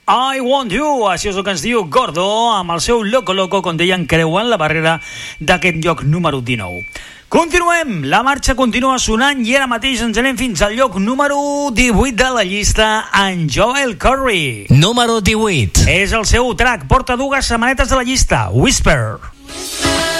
I Want You, això és el que ens diu Gordo, amb el seu Loco Loco, com deien, creuant la barrera d'aquest lloc número 19. Continuem, la marxa continua sonant i ara mateix ens anem fins al lloc número 18 de la llista, en Joel Corry. Número 18. És el seu track, porta 2 setmanetes de la llista, Whisper.